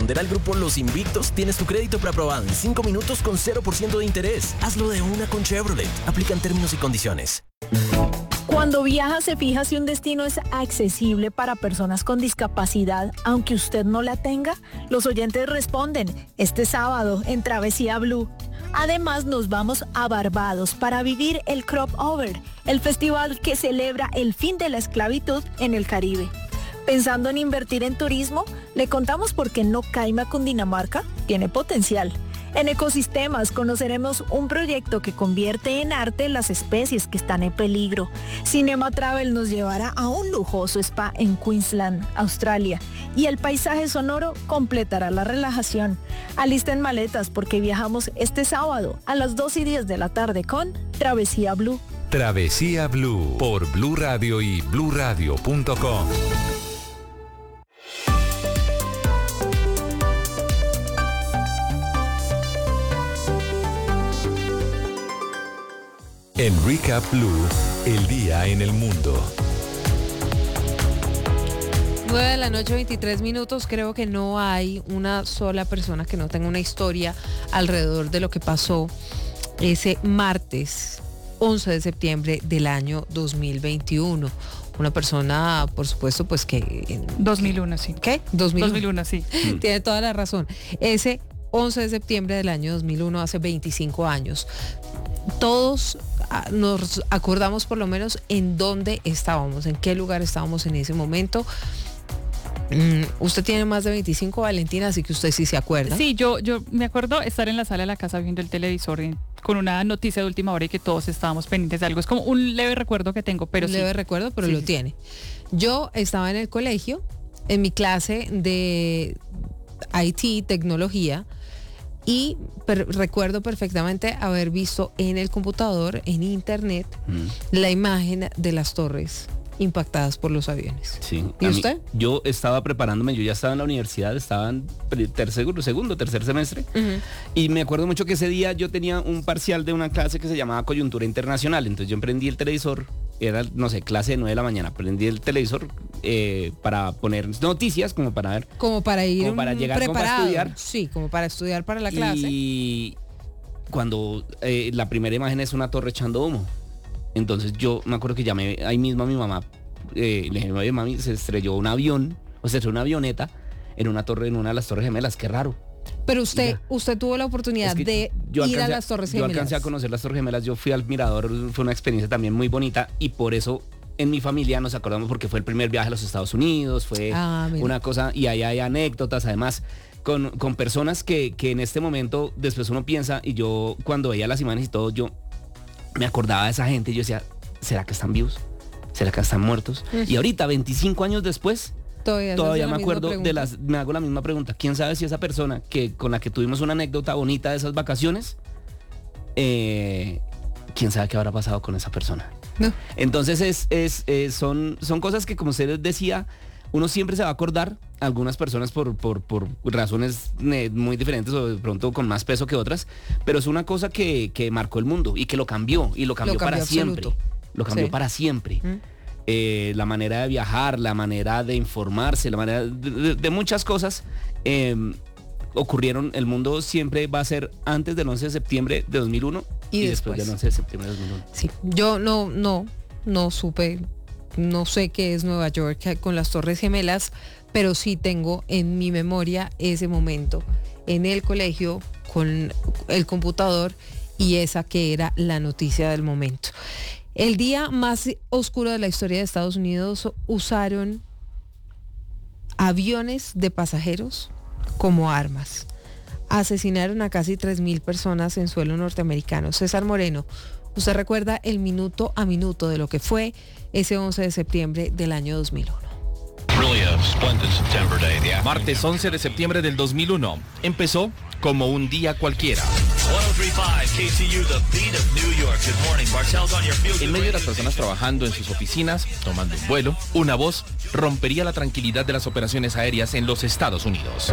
responder al grupo Los Invictos, tienes tu crédito preaprobado en 5 minutos con 0% de interés. Hazlo de una con Chevrolet. Aplican términos y condiciones. Cuando viaja, se fija si un destino es accesible para personas con discapacidad, aunque usted no la tenga. Los oyentes responden este sábado en Travesía Blue. Además, nos vamos a Barbados para vivir el Crop Over, el festival que celebra el fin de la esclavitud en el Caribe. Pensando en invertir en turismo, le contamos por qué No Caima, Cundinamarca tiene potencial. En Ecosistemas conoceremos un proyecto que convierte en arte las especies que están en peligro. Cinema Travel nos llevará a un lujoso spa en Queensland, Australia. Y el paisaje sonoro completará la relajación. Alisten maletas porque viajamos este sábado a las 2:10 de la tarde con Travesía Blue. Travesía Blue por Blue Radio y bluradio.com. En Recap Blue, el día en el mundo. 9 de la noche, 23 minutos. Creo que no hay una sola persona que no tenga una historia alrededor de lo que pasó ese martes 11 de septiembre del año 2021. Una persona, por supuesto, pues que... 2001, sí. ¿Qué? 2001, sí. Tiene toda la razón. Ese 11 de septiembre del año 2001, hace 25 años. Todos nos acordamos por lo menos en dónde estábamos, en qué lugar estábamos en ese momento. Usted tiene más de 25, Valentina, así que usted sí se acuerda. Sí, yo me acuerdo estar en la sala de la casa viendo el televisor con una noticia de última hora y que todos estábamos pendientes de algo. Es como un leve recuerdo que tengo, pero un sí. leve recuerdo, pero sí, lo tiene. Yo estaba en el colegio, en mi clase de IT, tecnología, y recuerdo perfectamente haber visto en el computador, en internet, la imagen de las torres impactadas por los aviones. Sí. ¿Y usted? Yo estaba preparándome, yo ya estaba en la universidad, estaba en tercer semestre, y me acuerdo mucho que ese día yo tenía un parcial de una clase que se llamaba Coyuntura Internacional. Entonces yo emprendí el televisor, era, no sé, clase de 9 de la mañana, prendí el televisor para poner noticias, como para ver. Como para ir, como para llegar, preparado. Como para estudiar. Sí, como para estudiar para la clase. Y cuando la primera imagen es una torre echando humo. Entonces yo me acuerdo que llamé ahí mismo a mi mamá, le dije, oye, mami, se estrelló un avión, o se estrelló una avioneta en una torre, en una de las Torres Gemelas, qué raro. Pero usted tuvo la oportunidad de ir a las Torres Gemelas. Yo alcancé a conocer las Torres Gemelas, yo fui al Mirador, fue una experiencia también muy bonita, y por eso en mi familia nos acordamos, porque fue el primer viaje a los Estados Unidos, fue una cosa, y ahí hay anécdotas, además, con personas que en este momento, después uno piensa, y yo cuando veía las imágenes y todo, yo me acordaba de esa gente y yo decía, ¿será que están vivos? ¿Será que están muertos? Y ahorita, 25 años después, todavía me acuerdo me hago la misma pregunta. ¿Quién sabe si esa persona con la que tuvimos una anécdota bonita de esas vacaciones, quién sabe qué habrá pasado con esa persona? No. Entonces son cosas que, como usted decía, uno siempre se va a acordar, algunas personas por razones muy diferentes o de pronto con más peso que otras, pero es una cosa que marcó el mundo y que lo cambió para siempre. Lo cambió para siempre. La manera de viajar, la manera de informarse, la manera de muchas cosas ocurrieron. El mundo siempre va a ser antes del 11 de septiembre de 2001 y después del 11 de septiembre de 2001. Sí, yo no supe. No sé qué es Nueva York con las Torres Gemelas, pero sí tengo en mi memoria ese momento en el colegio con el computador y esa que era la noticia del momento. El día más oscuro de la historia de Estados Unidos, usaron aviones de pasajeros como armas. Asesinaron a casi 3,000 personas en suelo norteamericano. César Moreno, ¿usted recuerda el minuto a minuto de lo que fue ese 11 de septiembre del año 2001? Martes 11 de septiembre del 2001. Empezó como un día cualquiera. En medio de las personas trabajando en sus oficinas, tomando un vuelo, una voz rompería la tranquilidad de las operaciones aéreas en los Estados Unidos.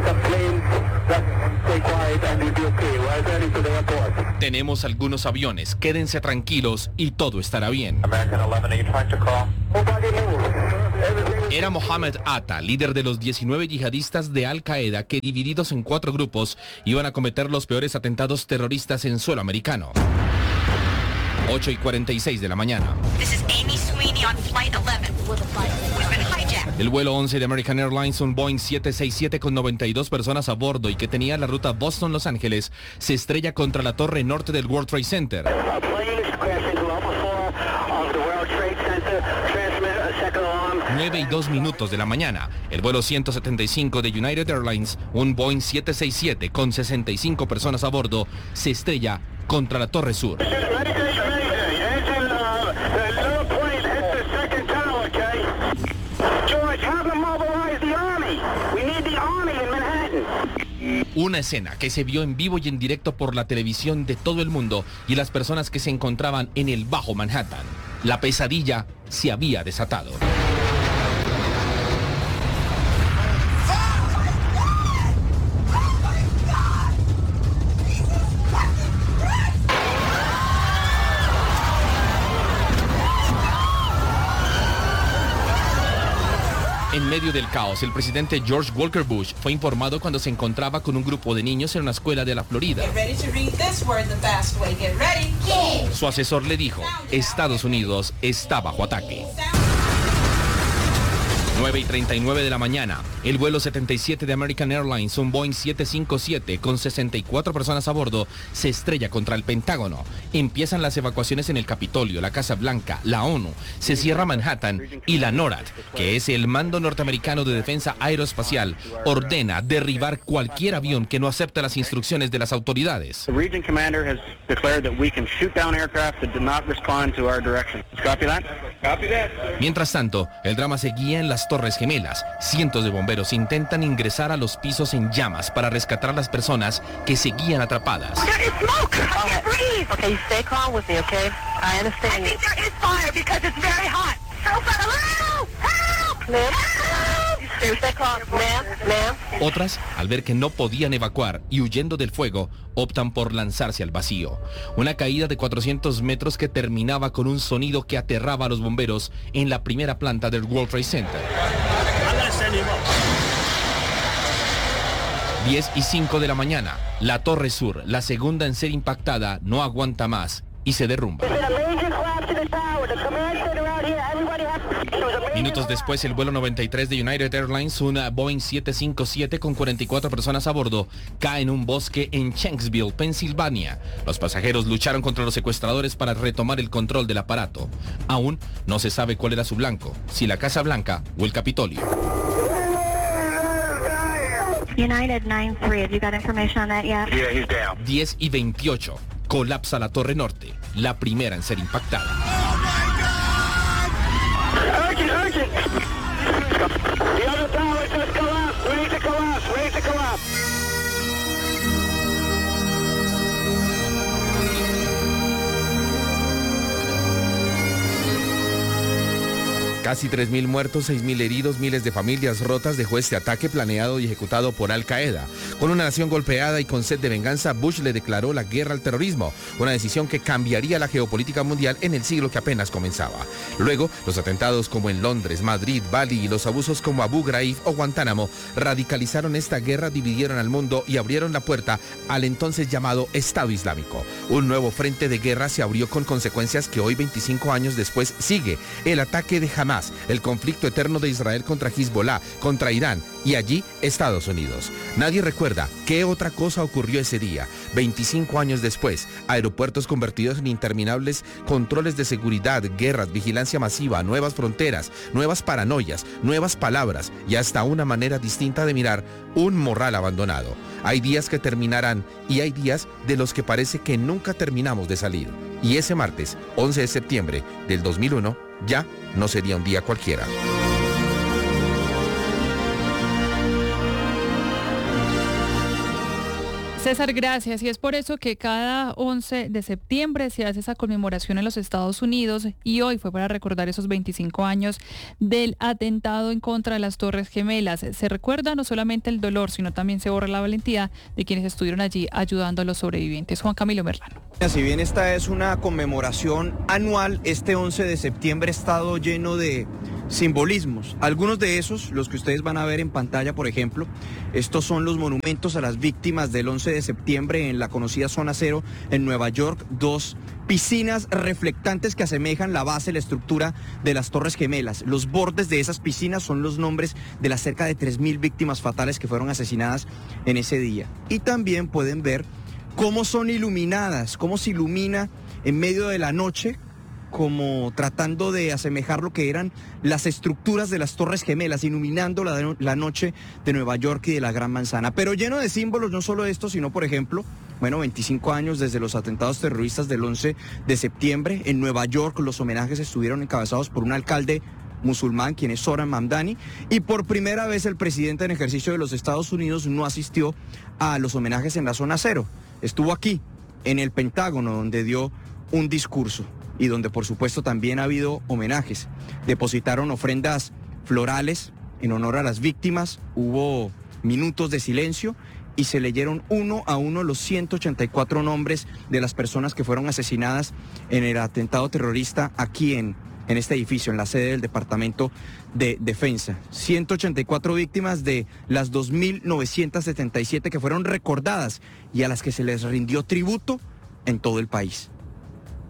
Tenemos algunos aviones, quédense tranquilos y todo estará bien. Era Mohammed Atta, líder de los 19 yihadistas de Al Qaeda que, divididos en 4 grupos, iban a cometer los peores atentados terroristas en suelo americano. 8:46 de la mañana. El vuelo 11 de American Airlines, un Boeing 767 con 92 personas a bordo y que tenía la ruta Boston-Los Ángeles, se estrella contra la torre norte del World Trade Center. 9:02 de la mañana. El vuelo 175 de United Airlines, un Boeing 767 con 65 personas a bordo, se estrella contra la torre sur. Una escena que se vio en vivo y en directo por la televisión de todo el mundo y las personas que se encontraban en el Bajo Manhattan. La pesadilla se había desatado. En medio del caos, el presidente George Walker Bush fue informado cuando se encontraba con un grupo de niños en una escuela de la Florida. Su asesor le dijo, Estados Unidos está bajo ataque. 9:39 de la mañana, el vuelo 77 de American Airlines, un Boeing 757 con 64 personas a bordo, se estrella contra el Pentágono. Empiezan las evacuaciones en el Capitolio, la Casa Blanca, la ONU, se cierra Manhattan y la NORAD, que es el Mando Norteamericano de Defensa Aeroespacial, ordena derribar cualquier avión que no acepte las instrucciones de las autoridades. Mientras tanto, el drama seguía en las Torres Gemelas. Cientos de bomberos intentan ingresar a los pisos en llamas para rescatar a las personas que seguían atrapadas. Otras, al ver que no podían evacuar y huyendo del fuego, optan por lanzarse al vacío. Una caída de 400 metros que terminaba con un sonido que aterraba a los bomberos en la primera planta del World Trade Center. 10:05 de la mañana, la Torre Sur, la segunda en ser impactada, no aguanta más y se derrumba. Minutos después, el vuelo 93 de United Airlines, una Boeing 757 con 44 personas a bordo, cae en un bosque en Shanksville, Pensilvania. Los pasajeros lucharon contra los secuestradores para retomar el control del aparato. Aún no se sabe cuál era su blanco, si la Casa Blanca o el Capitolio. United 93, have you got information on that yet? Yeah, he's down. 10:28. Colapsa la Torre Norte, la primera en ser impactada. Urgent! The other tower just collapsed. We need to collapse. We need to collapse. Casi 3.000 muertos, 6.000 heridos, miles de familias rotas dejó este ataque planeado y ejecutado por Al Qaeda. Con una nación golpeada y con sed de venganza, Bush le declaró la guerra al terrorismo, una decisión que cambiaría la geopolítica mundial en el siglo que apenas comenzaba. Luego, los atentados como en Londres, Madrid, Bali y los abusos como Abu Ghraib o Guantánamo radicalizaron esta guerra, dividieron al mundo y abrieron la puerta al entonces llamado Estado Islámico. Un nuevo frente de guerra se abrió con consecuencias que hoy, 25 años después, sigue: el ataque de Hamás, el conflicto eterno de Israel contra Hezbollah, contra Irán y allí Estados Unidos. Nadie recuerda qué otra cosa ocurrió ese día. 25 años después, aeropuertos convertidos en interminables controles de seguridad, guerras, vigilancia masiva, nuevas fronteras, nuevas paranoias, nuevas palabras y hasta una manera distinta de mirar un Morral abandonado. Hay días que terminarán y hay días de los que parece que nunca terminamos de salir. Y ese martes, 11 de septiembre del 2001, ya no sería un día cualquiera. César, gracias. Y es por eso que cada 11 de septiembre se hace esa conmemoración en los Estados Unidos y hoy fue para recordar esos 25 años del atentado en contra de las Torres Gemelas. Se recuerda no solamente el dolor, sino también se borra la valentía de quienes estuvieron allí ayudando a los sobrevivientes. Juan Camilo Merlano. Si bien esta es una conmemoración anual, este 11 de septiembre ha estado lleno de simbolismos. Algunos de esos, los que ustedes van a ver en pantalla, por ejemplo, estos son los monumentos a las víctimas del 11 de septiembre en la conocida Zona Cero en Nueva York. 2 piscinas reflectantes que asemejan la base, la estructura de las Torres Gemelas. Los bordes de esas piscinas son los nombres de las cerca de 3.000 víctimas fatales que fueron asesinadas en ese día. Y también pueden ver cómo son iluminadas, cómo se ilumina en medio de la noche, como tratando de asemejar lo que eran las estructuras de las Torres Gemelas, iluminando la noche de Nueva York y de la Gran Manzana. Pero lleno de símbolos, no solo esto, sino, por ejemplo, 25 años desde los atentados terroristas del 11 de septiembre. En Nueva York los homenajes estuvieron encabezados por un alcalde musulmán, quien es Zohran Mamdani, y por primera vez el presidente en ejercicio de los Estados Unidos no asistió a los homenajes en la Zona Cero. Estuvo aquí, en el Pentágono, donde dio un discurso y donde por supuesto también ha habido homenajes. Depositaron ofrendas florales en honor a las víctimas, hubo minutos de silencio y se leyeron uno a uno los 184 nombres de las personas que fueron asesinadas en el atentado terrorista aquí en este edificio, en la sede del Departamento de Defensa. 184 víctimas de las 2.977 que fueron recordadas y a las que se les rindió tributo en todo el país.